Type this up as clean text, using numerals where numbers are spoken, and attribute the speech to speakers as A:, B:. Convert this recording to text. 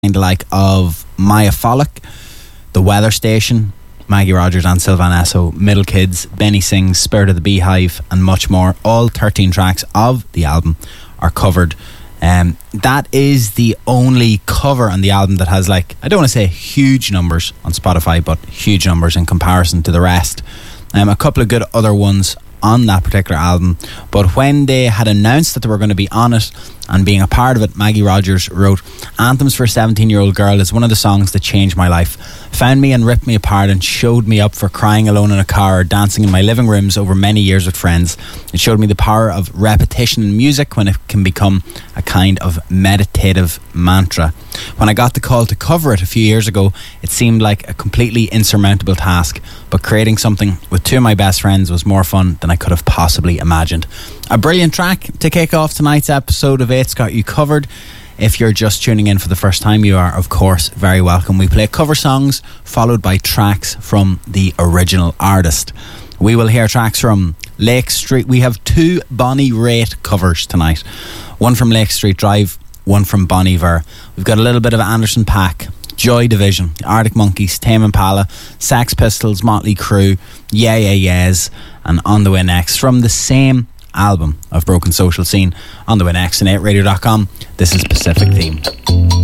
A: like of Maya Follick, The Weather Station, Maggie Rogers and Sylvan Esso, Middle Kids, Benny Sings, Spirit of the Beehive, and much more. All 13 tracks of the album are covered. That is the only cover on the album that has, like, I don't want to say huge numbers on Spotify, but huge numbers in comparison to the rest. A couple of good other ones on that particular album, but when they had announced that they were going to be on it and being a part of it, Maggie Rogers wrote, "Anthems for a 17-year-old girl is one of the songs that changed my life. Found me and ripped me apart and showed me up for crying alone in a car or dancing in my living rooms over many years with friends. It showed me the power of repetition in music when it can become a kind of meditative mantra. When I got the call to cover it a few years ago, it seemed like a completely insurmountable task, but creating something with two of my best friends was more fun than I could have possibly imagined." A brilliant track to kick off tonight's episode of It's Got You Covered. If you're just tuning in for the first time, you are, of course, very welcome. We play cover songs followed by tracks from the original artist. We will hear tracks from Lake Street. We have two Bonnie Raitt covers tonight. One from Lake Street Drive, one from Bon Iver. We've got a little bit of Anderson .Paak, Joy Division, Arctic Monkeys, Tame Impala, Sex Pistols, Motley Crue, Yeah Yeah Yeahs, and On The Way Next from the same album of Broken Social Scene. On The Way Next and 8radio.com. This is Pacific Theme.